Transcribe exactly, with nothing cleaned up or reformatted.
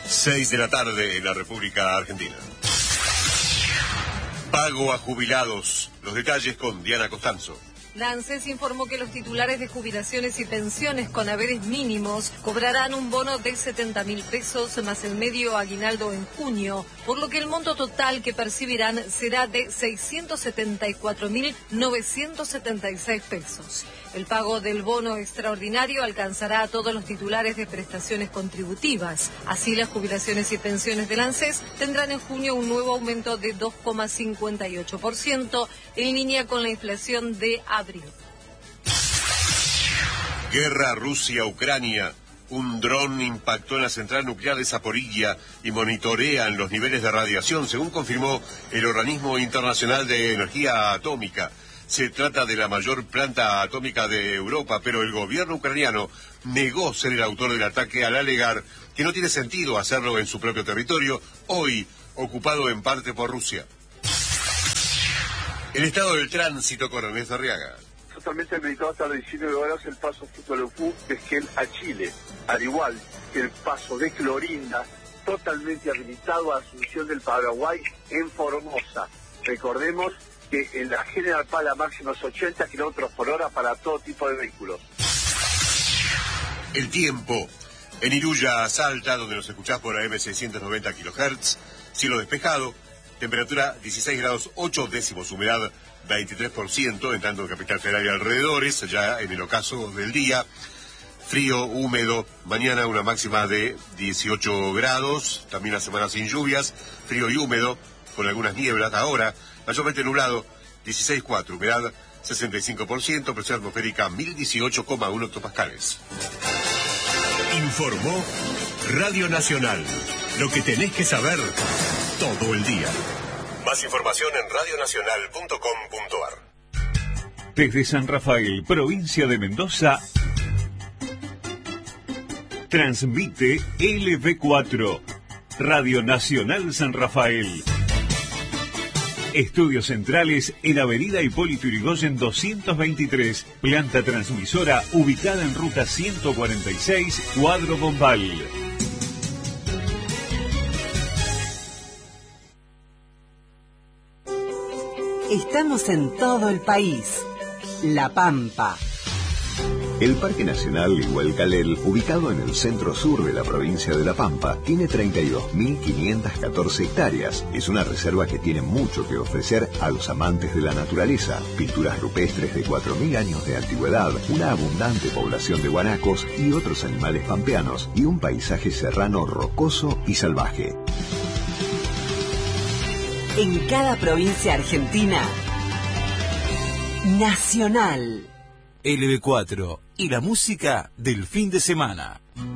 Seis de la tarde en la República Argentina. Pago a jubilados. Los detalles con Diana Costanzo. La ANSES informó que los titulares de jubilaciones y pensiones con haberes mínimos cobrarán un bono de setenta mil pesos más el medio aguinaldo en junio, por lo que el monto total que percibirán será de seiscientos setenta y cuatro mil novecientos setenta y seis pesos. El pago del bono extraordinario alcanzará a todos los titulares de prestaciones contributivas. Así, las jubilaciones y pensiones del ANSES tendrán en junio un nuevo aumento de dos coma cincuenta y ocho por ciento, en línea con la inflación de abril. Guerra Rusia-Ucrania. Un dron impactó en la central nuclear de Zaporilla y monitorean los niveles de radiación, según confirmó el Organismo Internacional de Energía Atómica. Se trata de la mayor planta atómica de Europa, pero el gobierno ucraniano negó ser el autor del ataque al alegar que no tiene sentido hacerlo en su propio territorio, hoy ocupado en parte por Rusia. El estado del tránsito con Ernesto Arriaga. Totalmente habilitado hasta las diecinueve horas el paso Futbolofú de Esquel a Chile, al igual que el paso de Clorinda, totalmente habilitado a Asunción del Paraguay en Formosa. Recordemos que en la General Paz la máxima es ochenta kilómetros por hora para todo tipo de vehículos. El tiempo. En Iruya, Salta, donde nos escuchás por A M seiscientos noventa kilohertz, cielo despejado, temperatura dieciséis grados ocho décimos, humedad veintitrés por ciento, en tanto en Capital Federal y alrededores, ya en el ocaso del día. Frío, húmedo, mañana una máxima de dieciocho grados, también una semana sin lluvias, frío y húmedo, con algunas nieblas. Ahora, mayormente nublado, dieciséis coma cuatro, humedad sesenta y cinco por ciento, presión atmosférica mil dieciocho coma uno hectopascales. Informó Radio Nacional. Lo que tenés que saber todo el día. Más información en radio nacional punto com punto a r. Desde San Rafael, provincia de Mendoza, transmite L V cuatro, Radio Nacional San Rafael. Estudios centrales en Avenida Hipólito Yrigoyen doscientos veintitrés, planta transmisora ubicada en ruta ciento cuarenta y seis, Cuadro Bombal. Estamos en todo el país. La Pampa. El Parque Nacional Igualcalel, ubicado en el centro sur de la provincia de La Pampa, tiene treinta y dos mil quinientas catorce hectáreas. Es una reserva que tiene mucho que ofrecer a los amantes de la naturaleza. Pinturas rupestres de cuatro mil años de antigüedad, una abundante población de guanacos y otros animales pampeanos, y un paisaje serrano rocoso y salvaje. En cada provincia argentina, Nacional. L V cuatro y la música del fin de semana.